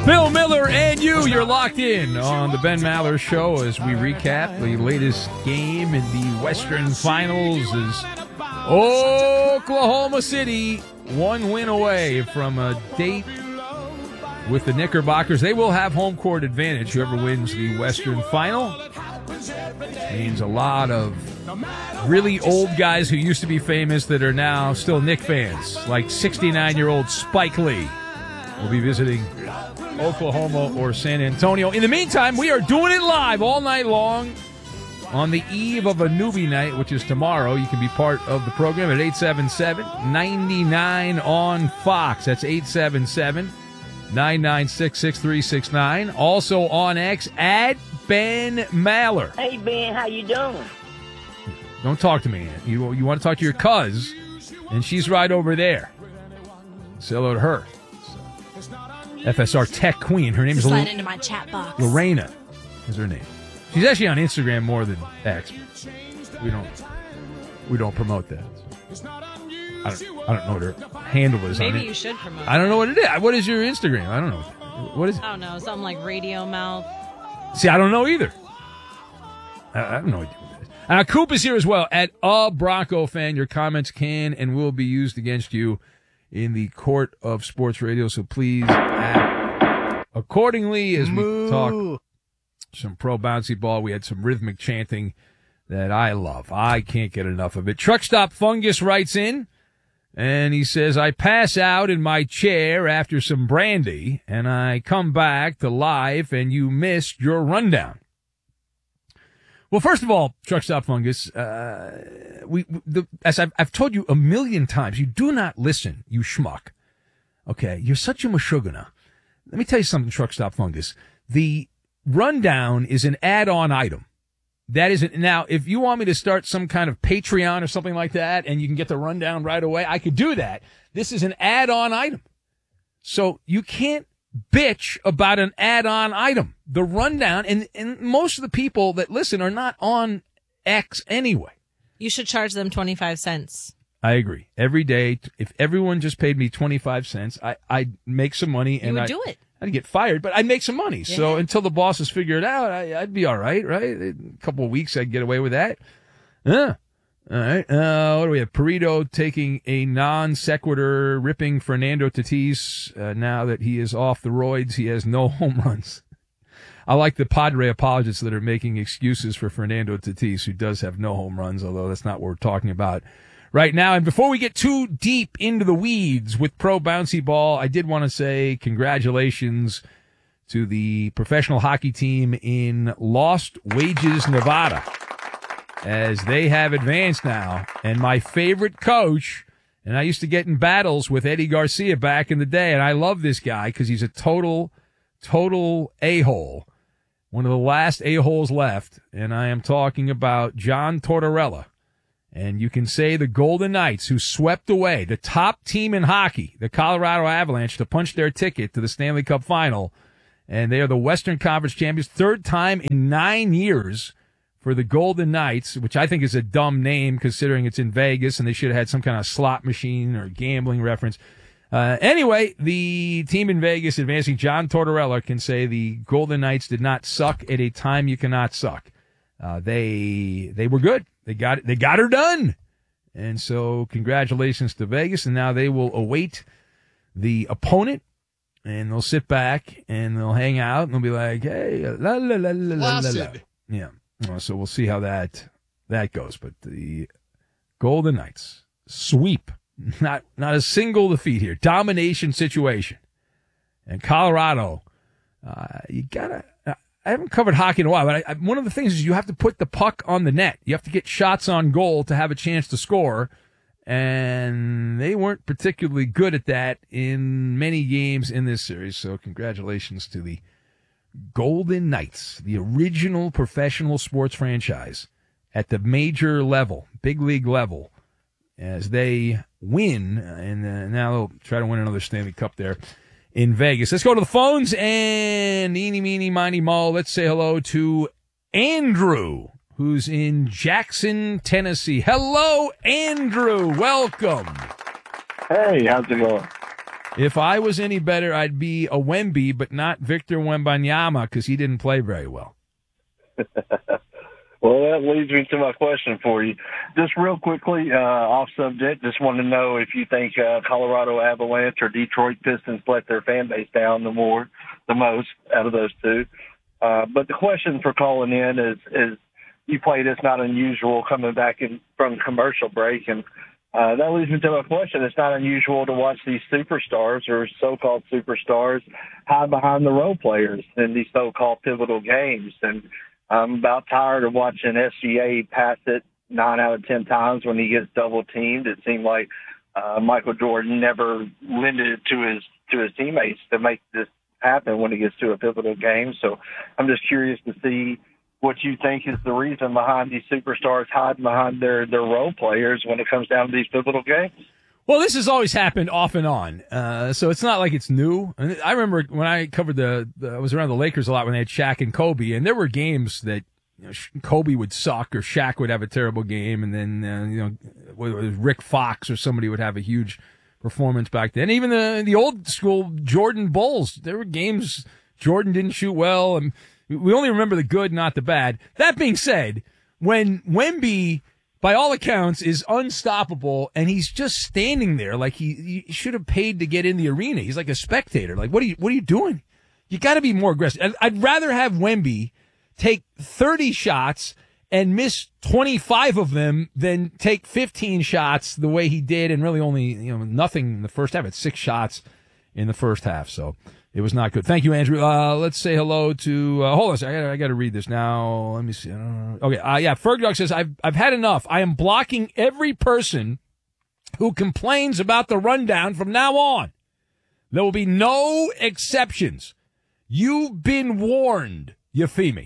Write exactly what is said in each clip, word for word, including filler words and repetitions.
Bill Miller and you, you're locked in on the Ben Maller Show as we recap the latest game in the Western Finals as Oklahoma City one win away from a date with the Knickerbockers. They will have home court advantage, whoever wins the Western Final. Means a lot of really old guys who used to be famous that are now still Knick fans, like sixty-nine-year-old Spike Lee will be visiting Oklahoma or San Antonio. In the meantime, we are doing it live all night long on the eve of a newbie night, which is tomorrow. You can be part of the program at eight seven seven, nine nine on Fox. That's eight seven seven, nine nine six, six three six nine. Also on X, at Ben Maller. Hey, Ben, how you doing? Don't talk to me. You, you want to talk to your cuz, and she's right over there. Say hello to her. F S R Tech Queen. Her name is Slide L- into my chat box. Lorena is her name. She's actually on Instagram more than X. We don't we don't promote that. So. I don't I don't know what her handle is. Maybe on it. you should promote. I don't know what it is. What is your Instagram? I don't know. What is it? I don't know. Something like Radio Mouth. See, I don't know either. I, I have no idea what it is. Uh, Coop is here as well. At a Bronco fan, your comments can and will be used against you in the court of sports radio. So please act accordingly as we talk some pro bouncy ball. We had some rhythmic chanting that I love. I can't get enough of it. Truck Stop Fungus writes in, and he says, I pass out in my chair after some brandy, and I come back to life, and you missed your rundown. Well, first of all, Truck Stop Fungus, uh, we, the, as I've, I've told you a million times, you do not listen, you schmuck. Okay, you're such a mashugana. Let me tell you something, Truck Stop Fungus. The rundown is an add-on item. That isn't, now, if you want me to start some kind of Patreon or something like that, and you can get the rundown right away, I could do that. This is an add-on item. So you can't bitch about an add-on item. The rundown, and, and most of the people that listen are not on X anyway. You should charge them twenty-five cents. I agree. Every day, if everyone just paid me twenty-five cents, I, I'd make some money. And You would I, do it. I'd get fired, but I'd make some money. Yeah. So until the bosses figure it out, I, I'd be all right, right? A couple of weeks, I'd get away with that. Yeah. All right. Uh, what do we have? Perito taking a non sequitur, ripping Fernando Tatis. Uh, now that he is off the roids, he has no home runs. I like the Padre apologists that are making excuses for Fernando Tatis, who does have no home runs, although that's not what we're talking about right now. And before we get too deep into the weeds with pro bouncy ball, I did want to say congratulations to the professional hockey team in Lost Wages, Nevada, as they have advanced now. And my favorite coach, and I used to get in battles with Eddie Garcia back in the day, and I love this guy because he's a total, total a-hole. One of the last a-holes left, and I am talking about John Tortorella. And you can say the Golden Knights, who swept away the top team in hockey, the Colorado Avalanche, to punch their ticket to the Stanley Cup Final. And they are the Western Conference champions, third time in nine years for the Golden Knights, which I think is a dumb name considering it's in Vegas and they should have had some kind of slot machine or gambling reference. Uh, anyway, the team in Vegas advancing. John Tortorella can say the Golden Knights did not suck at a time you cannot suck. Uh, they, they were good. They got it. They got her done. And so congratulations to Vegas. And now they will await the opponent and they'll sit back and they'll hang out and they'll be like, hey, la, la, la, la, la, la, la. Yeah. Uh, so we'll see how that, that goes. But the Golden Knights sweep, not, not a single defeat here. Domination situation. And Colorado, uh, you gotta, I haven't covered hockey in a while, but I, I, one of the things is you have to put the puck on the net. You have to get shots on goal to have a chance to score, and they weren't particularly good at that in many games in this series. So congratulations to the Golden Knights, the original professional sports franchise at the major level, big league level, as they win, and uh, now they'll try to win another Stanley Cup there in Vegas. Let's go to the phones, and eeny, meeny, miny, mo. Let's say hello to Andrew, who's in Jackson, Tennessee. Hello, Andrew. Welcome. Hey, how's it going? If I was any better, I'd be a Wemby, but not Victor Wembanyama because he didn't play very well. Well, that leads me to my question for you. Just real quickly, uh, off subject, just want to know if you think uh, Colorado Avalanche or Detroit Pistons let their fan base down the more, the most out of those two. Uh, but the question for calling in is, is you played It's Not Unusual coming back in from commercial break, and uh, that leads me to my question. It's not unusual to watch these superstars or so-called superstars hide behind the role players in these so-called pivotal games, and I'm about tired of watching S G A pass it nine out of ten times when he gets double teamed. It seemed like uh, Michael Jordan never lended it to his to his teammates to make this happen when he gets to a pivotal game. So I'm just curious to see what you think is the reason behind these superstars hiding behind their, their role players when it comes down to these pivotal games. Well, this has always happened off and on, uh, so it's not like it's new. I remember when I covered the, the, I was around the Lakers a lot when they had Shaq and Kobe, and there were games that you know, Kobe would suck or Shaq would have a terrible game, and then uh, you know whether it was Rick Fox or somebody would have a huge performance back then. Even the the old school Jordan Bulls, there were games Jordan didn't shoot well, and we only remember the good, not the bad. That being said, when Wemby, by all accounts, is unstoppable, and he's just standing there like he, he should have paid to get in the arena. He's like a spectator. Like, what are you, what are you doing? You got to be more aggressive. I'd rather have Wemby take thirty shots and miss twenty-five of them than take fifteen shots the way he did and really only, you know, nothing in the first half. It's six shots in the first half, so it was not good. Thank you, Andrew. Uh, let's say hello to, uh, hold on a second. I gotta, I gotta read this now. Let me see. I don't know. Okay. Uh, yeah. Fergdog says, I've, I've had enough. I am blocking every person who complains about the rundown from now on. There will be no exceptions. You've been warned, Euphemi.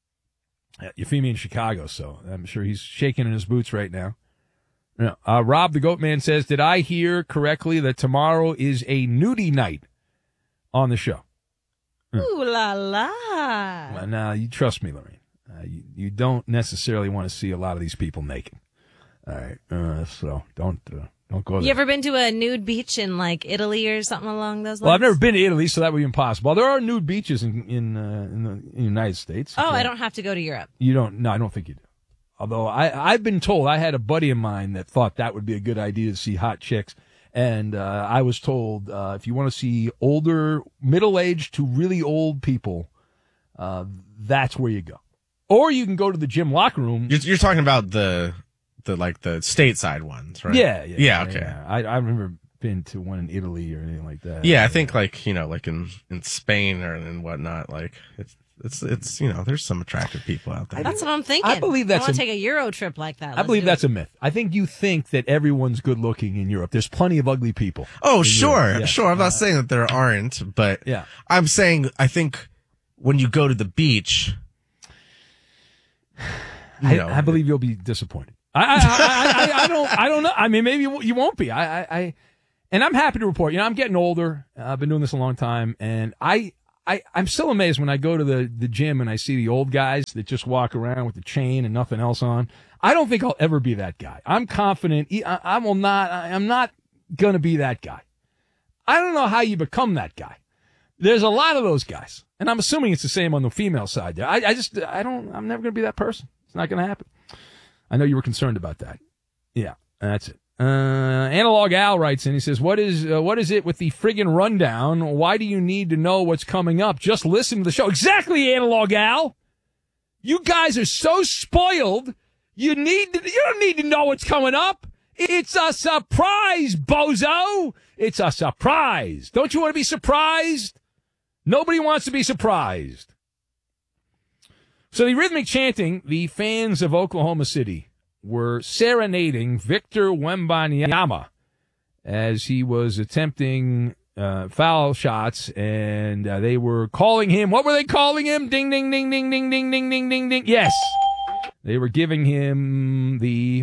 Uh, Euphemi in Chicago, so I'm sure he's shaking in his boots right now. Yeah. Uh, Rob the Goat Man says, did I hear correctly that tomorrow is a nudie night on the show? Ooh la la. Well, now, you trust me, Lorraine. Uh, you, you don't necessarily want to see a lot of these people naked. All right. Uh, so don't, uh, don't go there. You ever been to a nude beach in like Italy or something along those lines? Well, I've never been to Italy, so that would be impossible. There are nude beaches in, in, uh, in the, in the United States. Oh, okay. I don't have to go to Europe. You don't, no, I don't think you do. Although I, I've been told, I had a buddy of mine that thought that would be a good idea to see hot chicks. And uh, I was told uh, if you want to see older, middle-aged to really old people, uh, that's where you go. Or you can go to the gym locker room. You're, you're talking about the, the like the stateside ones, right? Yeah, yeah, yeah. Okay. Yeah. I I've never been to one in Italy or anything like that. Yeah, I think like you know, like in, in Spain or and whatnot. Like it's it's it's you know, there's some attractive people out there. That's what I'm thinking. I believe that's I want a- to take a Euro trip like that. I Let's believe do that's it. a myth. I think you think that everyone's good looking in Europe. There's plenty of ugly people. Oh, in sure, Europe. Yeah. sure. I'm Uh, not saying that there aren't, but Yeah. I'm saying I think when you go to the beach, you I, know, I believe you'll be disappointed. I, I, I, I, I don't, I don't know. I mean, maybe you won't be. I, I, I, and I'm happy to report, you know, I'm getting older. Uh, I've been doing this a long time, and I, I, I'm still amazed when I go to the, the gym and I see the old guys that just walk around with the chain and nothing else on. I don't think I'll ever be that guy. I'm confident. I, I will not, I, I'm not gonna be that guy. I don't know how you become that guy. There's a lot of those guys, and I'm assuming it's the same on the female side there. I, I just, I don't, I'm never gonna be that person. It's not gonna happen. I know you were concerned about that. Yeah, that's it. Uh, Analog Al writes in, he says, what is, uh, what is it with the friggin' rundown? Why do you need to know what's coming up? Just listen to the show. Exactly, Analog Al. You guys are so spoiled. You need to, you don't need to know what's coming up. It's a surprise, bozo. It's a surprise. Don't you want to be surprised? Nobody wants to be surprised. So the rhythmic chanting, the fans of Oklahoma City were serenading Victor Wembanyama as he was attempting uh, foul shots, and uh, they were calling him, what were they calling him? Ding, ding, ding, ding, ding, ding, ding, ding, ding, ding. Yes. They were giving him the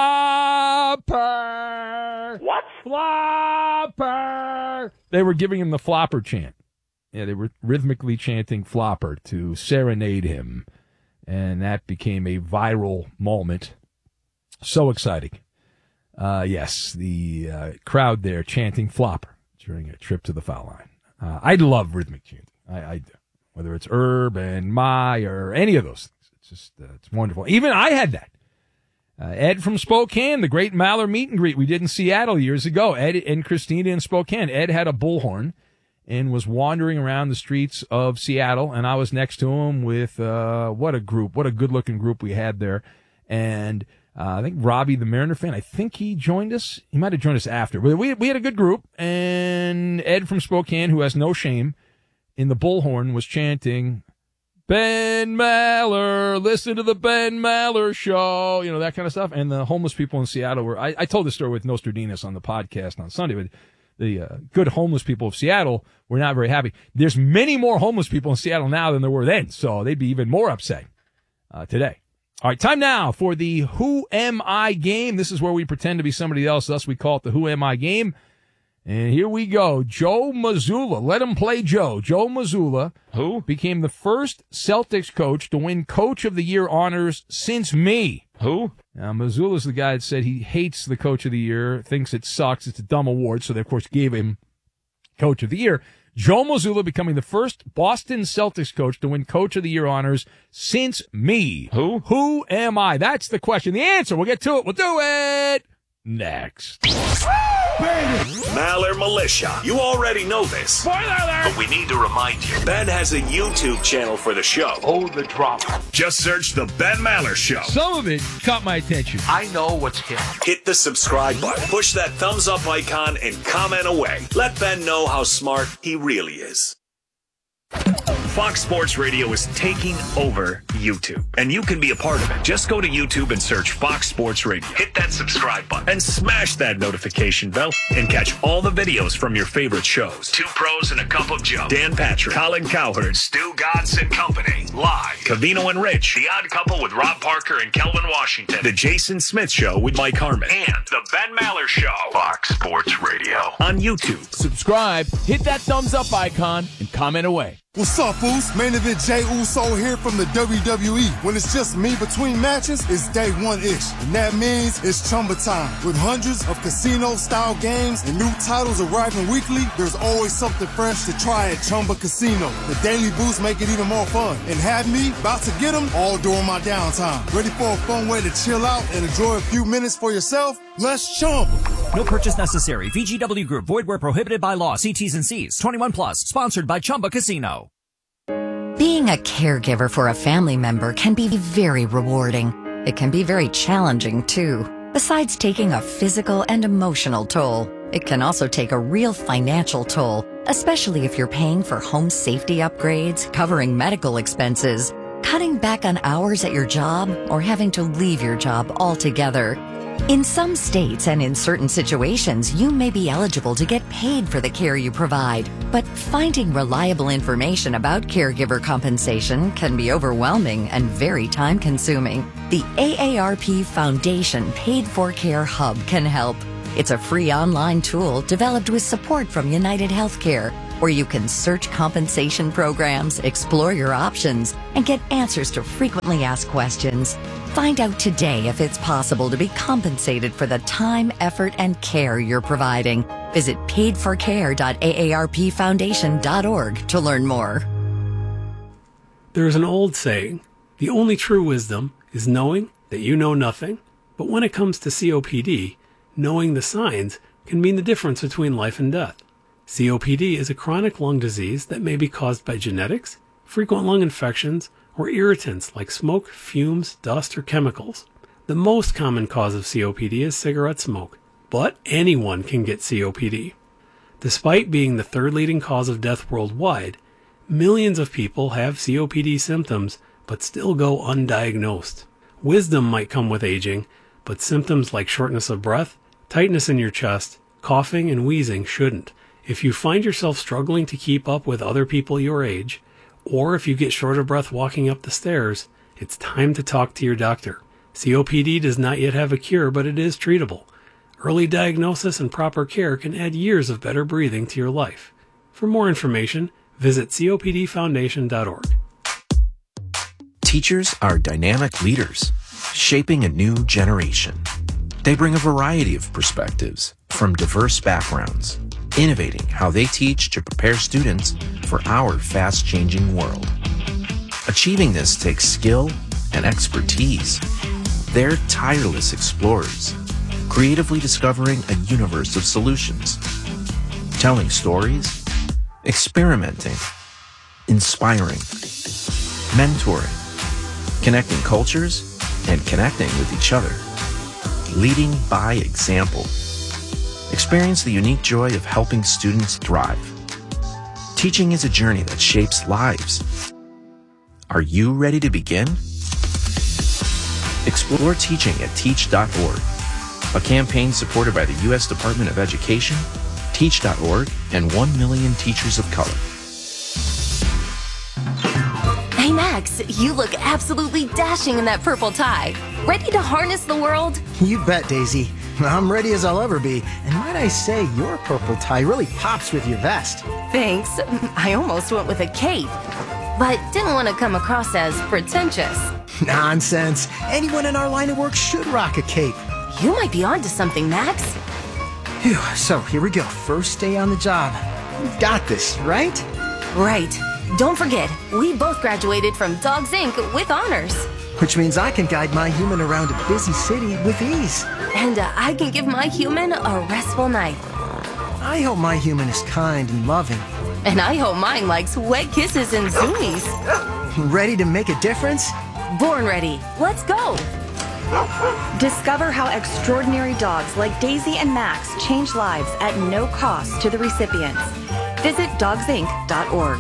flopper. What? Flopper. They were giving him the flopper chant. Yeah, they were rhythmically chanting flopper to serenade him. And that became a viral moment. So exciting. Uh, yes, the uh, crowd there chanting flopper. during a trip to the foul line. Uh, I love rhythmic chanting. I, I do. Whether it's Urban, My, or any of those things. It's just, uh, it's wonderful. Even I had that. Uh, Ed from Spokane, the great Maller meet and greet we did in Seattle years ago. Ed and Christina in Spokane. Ed had a bullhorn and was wandering around the streets of Seattle, and I was next to him with, uh, what a group, what a good-looking group we had there. And uh, I think Robbie, the Mariner fan, I think he joined us. He might have joined us after. But we, we had a good group, and Ed from Spokane, who has no shame, in the bullhorn was chanting, Ben Maller, listen to the Ben Maller show, you know, that kind of stuff. And the homeless people in Seattle were, I, I told this story with Nostradamus on the podcast on Sunday, but the uh, good homeless people of Seattle were not very happy. There's many more homeless people in Seattle now than there were then, so they'd be even more upset uh, today. All right, time now for the Who Am I game. This is where we pretend to be somebody else, thus we call it the Who Am I game. And here we go. Joe Mazzulla. Let him play Joe. Joe Mazzulla, who became the first Celtics coach to win Coach of the Year honors since me. Who? Now, Mazzulla's the guy that said he hates the Coach of the Year, thinks it sucks, it's a dumb award, so they, of course, gave him Coach of the Year. Joe Mazzulla becoming the first Boston Celtics coach to win Coach of the Year honors since me. Who? Who am I? That's the question. The answer, we'll get to it. We'll do it next. Maller Militia. You already know this. Spoiler alert! But we need to remind you. Ben has a YouTube channel for the show. Oh, the drama. Just search The Ben Maller Show. Some of it caught my attention. I know what's hit. Hit the subscribe button. Push that thumbs up icon and comment away. Let Ben know how smart he really is. Fox Sports Radio is taking over YouTube, and you can be a part of it. Just go to YouTube and search Fox Sports Radio. Hit that subscribe button and smash that notification bell and catch all the videos from your favorite shows. Two Pros and a Cup of Joe. Dan Patrick, Colin Cowherd, Stu Godson and Company. Live. Cavino and Rich. The Odd Couple with Rob Parker and Kelvin Washington. The Jason Smith Show with Mike Harmon. And The Ben Maller Show. Fox Sports Radio. On YouTube. Subscribe, hit that thumbs up icon, and comment away. What's up, Foos? Main event Jey Uso here from the W W E. When it's just me between matches, it's day one-ish. And that means it's Chumba time. With hundreds of casino-style games and new titles arriving weekly, there's always something fresh to try at Chumba Casino. The daily boosts make it even more fun. And have me about to get them all during my downtime. Ready for a fun way to chill out and enjoy a few minutes for yourself? Let's Chumba. No purchase necessary. V G W Group. Void where prohibited by law. See T's and C's. twenty-one plus. Sponsored by Chumba Casino. Being a caregiver for a family member can be very rewarding. It can be very challenging, too. Besides taking a physical and emotional toll, it can also take a real financial toll, especially if you're paying for home safety upgrades, covering medical expenses, cutting back on hours at your job, or having to leave your job altogether. In some states and in certain situations, you may be eligible to get paid for the care you provide, but finding reliable information about caregiver compensation can be overwhelming and very time-consuming. The A A R P Foundation Paid for Care Hub can help. It's a free online tool developed with support from United Healthcare, where you can search compensation programs, explore your options, and get answers to frequently asked questions. Find out today if it's possible to be compensated for the time, effort, and care you're providing. Visit paid for care dot A A R P foundation dot org to learn more. There's an old saying, the only true wisdom is knowing that you know nothing. But when it comes to C O P D, knowing the signs can mean the difference between life and death. C O P D is a chronic lung disease that may be caused by genetics, frequent lung infections, or irritants like smoke, fumes, dust, or chemicals. The most common cause of C O P D is cigarette smoke, but anyone can get C O P D. Despite being the third leading cause of death worldwide, millions of people have C O P D symptoms but still go undiagnosed. Wisdom might come with aging, but symptoms like shortness of breath, tightness in your chest, coughing, and wheezing shouldn't. If you find yourself struggling to keep up with other people your age, or if you get short of breath walking up the stairs, it's time to talk to your doctor. C O P D does not yet have a cure, but it is treatable. Early diagnosis and proper care can add years of better breathing to your life. For more information, visit C O P D foundation dot org. Teachers are dynamic leaders, shaping a new generation. They bring a variety of perspectives from diverse backgrounds. innovating how they teach to prepare students for our fast-changing world. Achieving this takes skill and expertise. They're tireless explorers, creatively discovering a universe of solutions, telling stories, experimenting, inspiring, mentoring, connecting cultures, and connecting with each other, leading by example. Experience the unique joy of helping students thrive. Teaching is a journey that shapes lives. Are you ready to begin? Explore teaching at teach dot org, a campaign supported by the U S Department of Education, teach dot org, and one million teachers of color. Hey Max, you look absolutely dashing in that purple tie. Ready to harness the world? You bet, Daisy. I'm ready as I'll ever be. And might I say, your purple tie really pops with your vest. Thanks. I almost went with a cape, but didn't want to come across as pretentious. Nonsense. Anyone in our line of work should rock a cape. You might be onto something, Max. Phew, so here we go. First day on the job. We've got this, right? Right. Don't forget, we both graduated from Dogs Incorporated with honors. Which means I can guide my human around a busy city with ease. And uh, I can give my human a restful night. I hope my human is kind and loving. And I hope mine likes wet kisses and zoomies. Ready to make a difference? Born ready. Let's go. Discover how extraordinary dogs like Daisy and Max change lives at no cost to the recipients. Visit dogs inc dot org.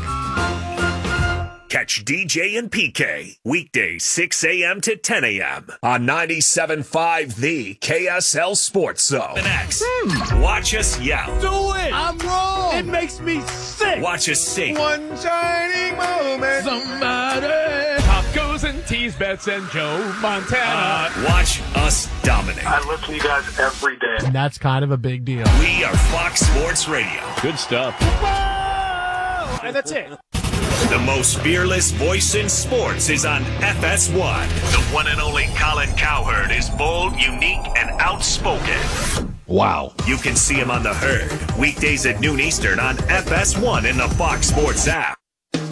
Catch D J and P K weekdays six a.m. to ten a.m. on ninety-seven point five The K S L Sports Zone. Next, hmm. watch us yell. Do it! I'm wrong! It makes me sick! Watch us sing. One shining moment. Somebody. Pop goes and tease Bets and Joe Montana. Uh, watch us dominate. I listen to you guys every day. And that's kind of a big deal. We are Fox Sports Radio. Good stuff. Whoa! And that's it. The most fearless voice in sports is on F S one. The one and only Colin Cowherd is bold, unique, and outspoken. Wow. You can see him on The Herd, weekdays at noon Eastern on F S one in the Fox Sports app.